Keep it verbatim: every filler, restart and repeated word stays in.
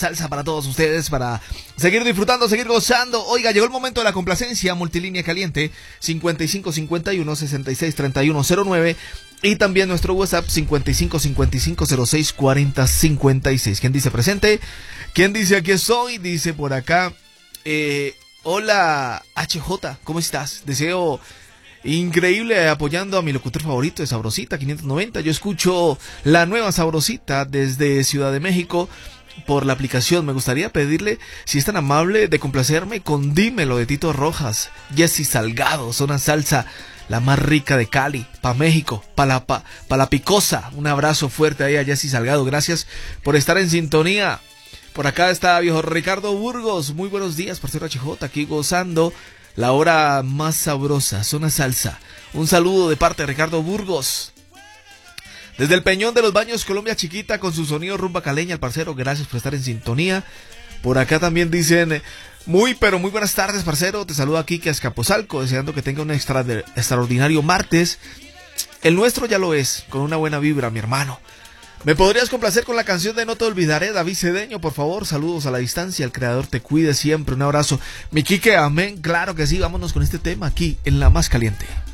salsa para todos ustedes, para seguir disfrutando, seguir gozando. Oiga, llegó el momento de la complacencia. Multilínea caliente cincuenta y cinco cincuenta y uno sesenta y seis treinta y uno cero nueve y también nuestro WhatsApp cincuenta y cinco cincuenta y cinco cero seis cuarenta cincuenta y seis. ¿Quién dice presente? ¿Quién dice aquí estoy? Dice por acá, eh, hola H J, ¿cómo estás? Deseo increíble apoyando a mi locutor favorito de Sabrosita quinientos noventa. Yo escucho la nueva Sabrosita desde Ciudad de México por la aplicación. Me gustaría pedirle si es tan amable de complacerme con Dímelo de Tito Rojas, Jessy Salgado, Zona Salsa, la más rica de Cali, pa' México, pa' la, pa, pa la picosa. Un abrazo fuerte ahí a Jessy Salgado, gracias por estar en sintonía. Por acá está viejo Ricardo Burgos, muy buenos días, parcero H J, aquí gozando la hora más sabrosa, Zona Salsa. Un saludo de parte de Ricardo Burgos. Desde el Peñón de los Baños, Colombia Chiquita, con su sonido rumba caleña, el parcero, gracias por estar en sintonía. Por acá también dicen, muy pero muy buenas tardes, parcero, te saluda Kike Azcapotzalco, deseando que tenga un extra de, extraordinario martes. El nuestro ya lo es, con una buena vibra, mi hermano. ¿Me podrías complacer con la canción de No te olvidaré, David Cedeño, por favor? Saludos a la distancia, el creador te cuide siempre, un abrazo. Mi Kike, amén, claro que sí, vámonos con este tema aquí en La Más Caliente.